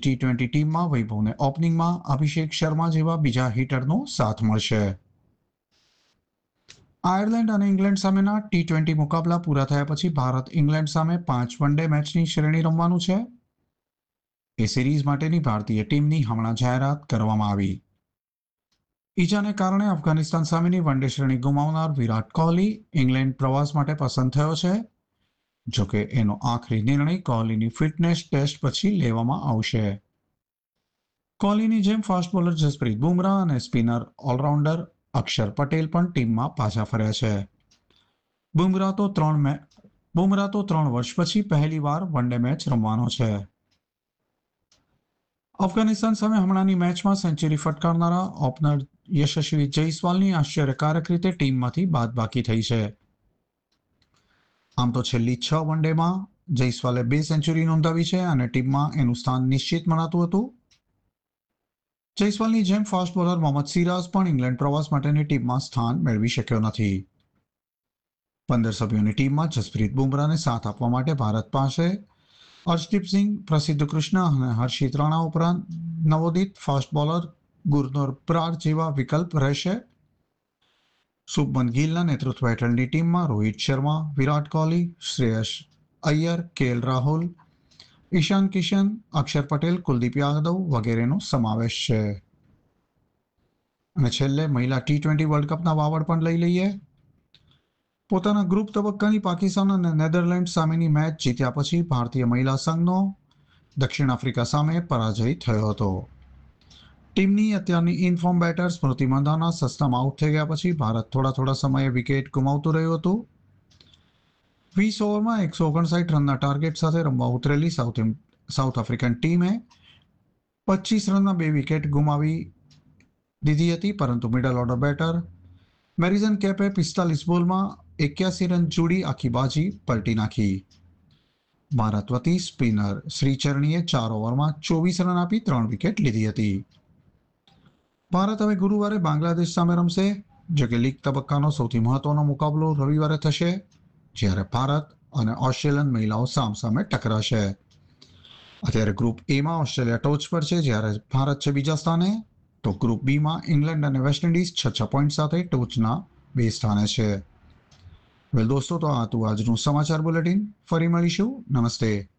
ટી-20 ટીમમાં વૈભવને ઓપનિંગમાં અભિષેક શર્મા જેવા બીજા હિટરનો સાથ મળશે. આયર્લેન્ડ અને ઇંગ્લેન્ડ સામેના ટી-20 મુકાબલા પૂરા થયા પછી ભારત ઇંગ્લેન્ડ સામે 5 વન-ડે મેચની શ્રેણી રમવાનું છે. એ સિરીઝ માટેની ભારતીય ટીમની હમણાં જાહેરાત કરવામાં આવી. ઈજાને કારણે અફઘાનિસ્તાન સામેની વન-ડે શ્રેણી ગુમાવનાર વિરાટ કોહલી ઇંગ્લેન્ડ પ્રવાસ માટે પસંદ થયો છે. જોકે એનો આખરી નિર્ણય કોહલીની ફિટનેસ ટેસ્ટ પછી લેવામાં આવશે. કોહલીની જેમ ફાસ્ટ બોલર જસપ્રીત બુમરાહ અને સ્પિનર ઓલરાઉન્ડર અક્ષર પટેલ પણ ટીમમાં પાછા ફર્યા છે. બુમરાહ તો 3 વર્ષ પછી પહેલીવાર વન-ડે મેચ રમવાનો છે. અફઘાનિસ્તાન સામે હમણાંની મેચમાં સેન્ચુરી ફટકારનારા ઓપનર યશસ્વી જયસ્વાલની આશ્ચર્યકારક રીતે ટીમમાંથી બાદબાકી થઈ છે. આમ તો છેલ્લી 6 વન-ડેમાં જયસ્વાલે 2 સેન્ચુરી નોંધાવી છે અને ટીમમાં એનું સ્થાન નિશ્ચિત મનાતું હતું. જયસ્વાલની જેમ ફાસ્ટ બોલર મોહમ્મદ સિરાજ પણ ઇંગ્લેન્ડ પ્રવાસ માટેની ટીમમાં સ્થાન મેળવી શક્યો નથી. 15 સભ્યોની ટીમમાં જસપ્રીત બુમરાહને સાથ આપવા માટે ભારત પાસે અર્શદીપસિંહ, પ્રસિદ્ધ કૃષ્ણ અને હર્ષિત રાણા ઉપરાંત નવોદિત ફાસ્ટ બોલર ગુરનોર બ્રાર જેવા વિકલ્પ રહેશે. શુભમન ગિલના નેતૃત્વ હેઠળની ટીમમાં રોહિત શર્મા, વિરાટ કોહલી, શ્રેયસ અય્યર, કેએલ રાહુલ, ઈશાન કિશન, અક્ષર પટેલ, કુલદીપ યાદવ વગેરેનો સમાવેશ છે. અને છેલ્લે મહિલા ટી-20 વર્લ્ડ કપના વાવડ પણ લઈ લઈએ. પોતાના ગ્રુપ તબક્કાની પાકિસ્તાન અને નેધરલેન્ડ સામેની મેચ જીત્યા પછી ભારતીય મહિલા સંઘનો દક્ષિણ આફ્રિકા સામે પરાજય થયો હતો. ટીમની અત્યારની ઇનફોર્મ બેટર સ્મૃતિ મંધાના સસ્તામાં આઉટ થઈ ગયા પછી ભારત થોડા સમયે વિકેટ ગુમાવતું રહ્યું હતું. 20 ઓવરમાં 159 રનના ટાર્ગેટ સાથે રમવા ઉતરેલી સાઉથ આફ્રિકન ટીમે 25 રનના 2 વિકેટ ગુમાવી દીધી હતી, પરંતુ મિડલ ઓર્ડર બેટર મેરિઝન કેપે 45 બોલમાં 81 રન જોડી આખી બાજી પલટી નાખી. ભારત વતી સ્પિનર શ્રીચરણીએ 4 ઓવરમાં 24 રન આપી 3 વિકેટ લીધી હતી. ભારત હવે ગુરુવારે બાંગ્લાદેશ સામે રમશે. જો કે લીગ તબક્કાનો સૌથી મહત્વનો મુકાબલો રવિવારે થશે, જ્યારે ભારત અને ઓસ્ટ્રેલિયન મહિલાઓ સામસામે ટકરાશે. અત્યારે ગ્રુપ એમાં ઓસ્ટ્રેલિયા ટોચ પર છે, જ્યારે ભારત છે બીજા સ્થાને. તો ગ્રુપ બીમાં ઇંગ્લેન્ડ અને વેસ્ટ ઇન્ડિઝ 6 પોઈન્ટ સાથે ટોચના 2 સ્થાને છે. વેલ દોસ્તો, તો આ હતું આજનું સમાચાર બુલેટિન. ફરી મળીશું. નમસ્તે.